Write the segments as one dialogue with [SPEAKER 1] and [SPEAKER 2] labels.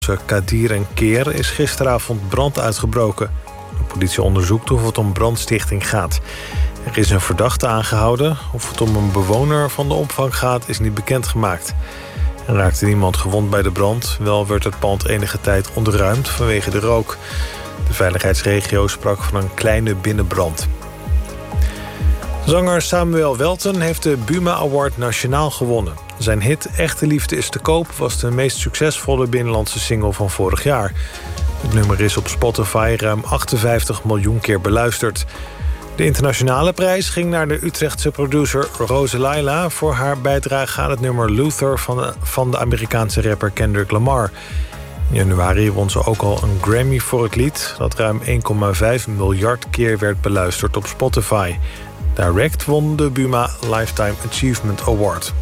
[SPEAKER 1] Kadir en Keer is gisteravond brand uitgebroken. De politie onderzoekt of het om brandstichting gaat. Er is een verdachte aangehouden. Of het om een bewoner van de opvang gaat, is niet bekendgemaakt. Er raakte niemand gewond bij de brand. Wel werd het pand enige tijd ontruimd vanwege de rook. De veiligheidsregio sprak van een kleine binnenbrand. Zanger Samuel Welten heeft de Buma Award nationaal gewonnen. Zijn hit Echte Liefde is te koop was de meest succesvolle binnenlandse single van vorig jaar. Het nummer is op Spotify ruim 58 miljoen keer beluisterd. De internationale prijs ging naar de Utrechtse producer Rose Laila voor haar bijdrage aan het nummer Luther van de Amerikaanse rapper Kendrick Lamar. In januari won ze ook al een Grammy voor het lied, dat ruim 1,5 miljard keer werd beluisterd op Spotify. Direct won de Buma Lifetime Achievement Award.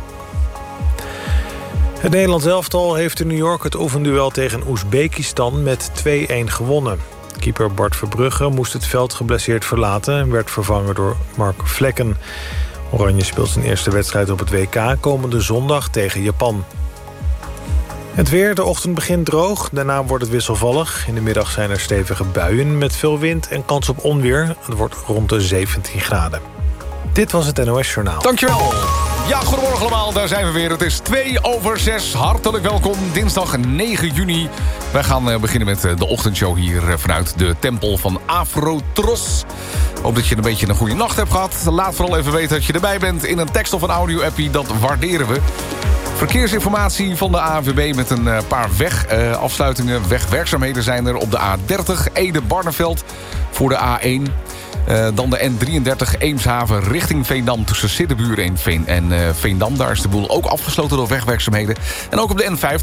[SPEAKER 1] Het Nederlands elftal heeft in New York het oefenduel tegen Oezbekistan met 2-1 gewonnen. Keeper Bart Verbrugge moest het veld geblesseerd verlaten en werd vervangen door Mark Vlekken. Oranje speelt zijn eerste wedstrijd op het WK komende zondag tegen Japan. Het weer, de ochtend begint droog, daarna wordt het wisselvallig. In de middag zijn er stevige buien met veel wind en kans op onweer. Het wordt rond de 17 graden. Dit was het NOS Journaal.
[SPEAKER 2] Dankjewel. Ja, goedemorgen allemaal, daar zijn we weer. Het is 2:06. Hartelijk welkom, dinsdag 9 juni. Wij gaan beginnen met de ochtendshow hier vanuit de tempel van Afrotros. Hoop dat je een beetje een goede nacht hebt gehad. Laat vooral even weten dat je erbij bent in een tekst- of een audio-appie. Dat waarderen we. Verkeersinformatie van de ANWB met een paar wegafsluitingen. Wegwerkzaamheden zijn er op de A30 Ede-Barneveld voor de A1. Dan de N33 Eemshaven richting Veendam tussen Siddeburen en Veendam. Daar is de boel ook afgesloten door wegwerkzaamheden. En ook op de N50